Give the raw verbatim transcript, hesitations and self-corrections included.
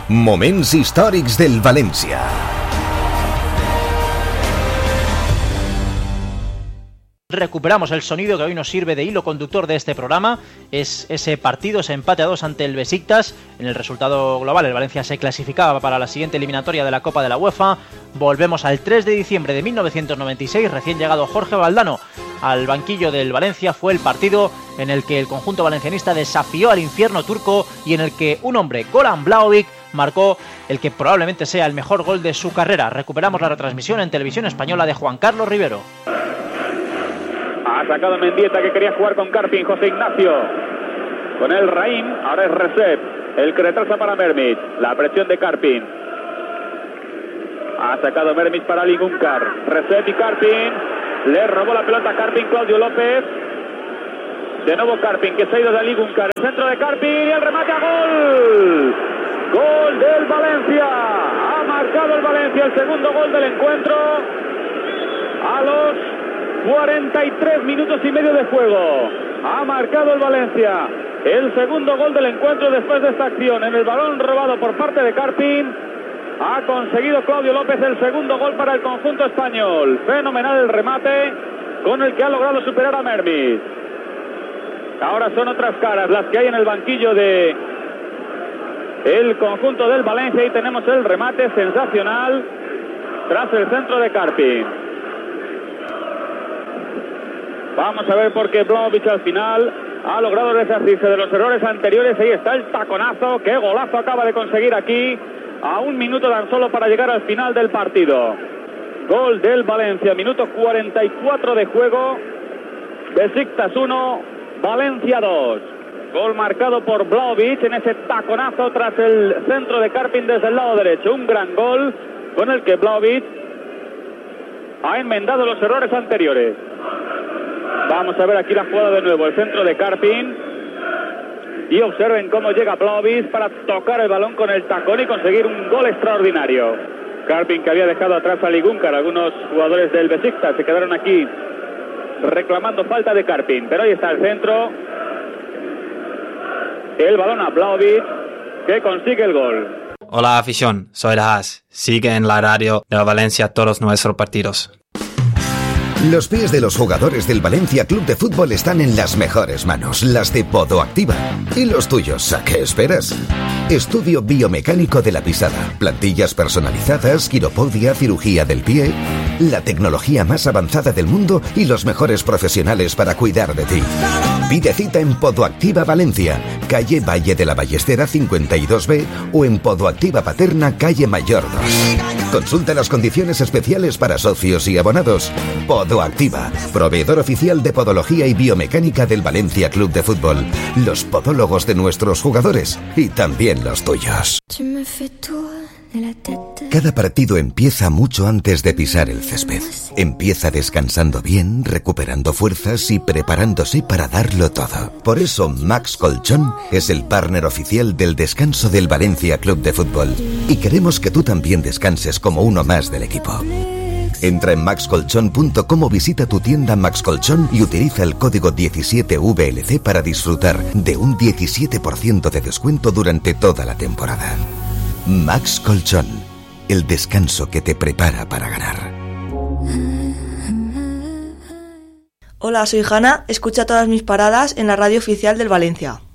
Moments històrics del València. Recuperamos el sonido que hoy nos sirve de hilo conductor de este programa. Es ese partido, ese empate a dos ante el Besiktas. En el resultado global, el Valencia se clasificaba para la siguiente eliminatoria de la Copa de la UEFA. Volvemos al tres de diciembre de mil novecientos noventa y seis. Recién llegado Jorge Valdano al banquillo del Valencia. Fue el partido en el que el conjunto valencianista desafió al infierno turco y en el que un hombre, Goran Vlahovic, marcó el que probablemente sea el mejor gol de su carrera. Recuperamos la retransmisión en Televisión Española de Juan Carlos Rivero. Ha sacado Mendieta, que quería jugar con Karpin. José Ignacio con el Raim. Ahora es Recep el que retrasa para Mermic. La presión de Karpin. Ha sacado Mermic para Ligunkar. Recep y Karpin. Le robó la pelota a Karpin, Claudio López. De nuevo Karpin, que se ha ido de Ligunkar. El centro de Karpin y el remate a gol. Gol del Valencia. Ha marcado el Valencia el segundo gol del encuentro. A los cuarenta y tres minutos y medio de juego. Ha marcado el Valencia el segundo gol del encuentro después de esta acción. En el balón robado por parte de Karpin ha conseguido Claudio López el segundo gol para el conjunto español. Fenomenal el remate con el que ha logrado superar a Mermic. Ahora son otras caras las que hay en el banquillo de el conjunto del Valencia y tenemos el remate sensacional tras el centro de Karpin. Vamos a ver por qué Vlahovic al final ha logrado deshacerse de los errores anteriores. Ahí está el taconazo. Qué golazo acaba de conseguir aquí. A un minuto tan solo para llegar al final del partido. Gol del Valencia. Minuto cuarenta y cuatro de juego. Besiktas uno, Valencia dos. Gol marcado por Vlahovic en ese taconazo tras el centro de Karpin desde el lado derecho. Un gran gol con el que Vlahovic ha enmendado los errores anteriores. Vamos a ver aquí la jugada de nuevo, el centro de Karpin. Y observen cómo llega Vlahovic para tocar el balón con el tacón y conseguir un gol extraordinario. Karpin, que había dejado atrás a Ligunkar. Algunos jugadores del Besiktas se quedaron aquí reclamando falta de Karpin. Pero ahí está el centro. El balón a Vlahovic, que consigue el gol. Hola afición, soy Laz. Sigue en la radio de Valencia todos nuestros partidos. Los pies de los jugadores del Valencia Club de Fútbol están en las mejores manos, las de Podoactiva. ¿Y los tuyos? ¿A qué esperas? Estudio biomecánico de la pisada, plantillas personalizadas, quiropodia, cirugía del pie, la tecnología más avanzada del mundo y los mejores profesionales para cuidar de ti. Pide cita en Podoactiva Valencia, calle Valle de la Ballestera cincuenta y dos B o en Podoactiva Paterna, calle Mayor dos. Consulta las condiciones especiales para socios y abonados. Podoactiva, proveedor oficial de podología y biomecánica del Valencia Club de Fútbol. Los podólogos de nuestros jugadores y también los tuyos. Cada partido empieza mucho antes de pisar el césped. Empieza descansando bien, recuperando fuerzas y preparándose para darlo todo. Por eso Max Colchón es el partner oficial del descanso del Valencia Club de Fútbol. Y queremos que tú también descanses como uno más del equipo. Entra en max colchón punto com o visita tu tienda Max Colchón y utiliza el código diecisiete V L C para disfrutar de un diecisiete por ciento de descuento durante toda la temporada. Max Colchón, el descanso que te prepara para ganar. Hola, soy Hanna, escucha todas mis paradas en la radio oficial del Valencia.